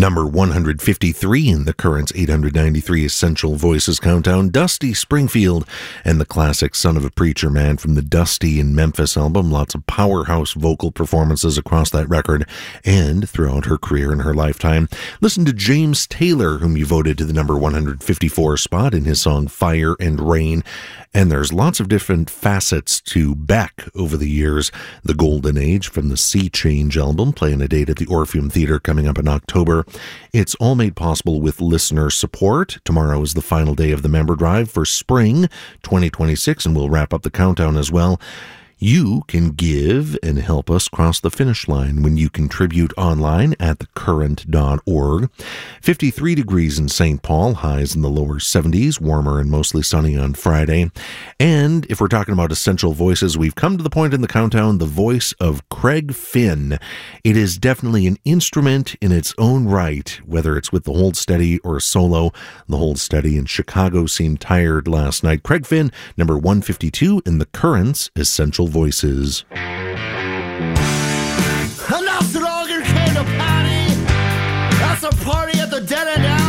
Number 153 in the Currents 893 Essential Voices Countdown, Dusty Springfield and the classic Son of a Preacher Man from the Dusty in Memphis album. Lots of powerhouse vocal performances across that record and throughout her career and her lifetime. Listen to James Taylor, whom you voted to the number 154 spot in his song Fire and Rain. And there's lots of different facets to Beck over the years. The Golden Age from the Sea Change album, playing a date at the Orpheum Theatre coming up in October. It's all made possible with listener support. Tomorrow is the final day of the member drive for spring 2026, and we'll wrap up the countdown as well. You can give and help us cross the finish line when you contribute online at thecurrent.org. 53 degrees in St. Paul, highs in the lower 70s, warmer and mostly sunny on Friday. And if we're talking about essential voices, we've come to the point in the countdown, the voice of Craig Finn. It is definitely an instrument in its own right, whether it's with the Hold Steady or solo. The Hold Steady in Chicago seemed tired last night. Craig Finn, number 152 in the Currents Essential Voices. I'm not so long came to party. That's a party at the dead end.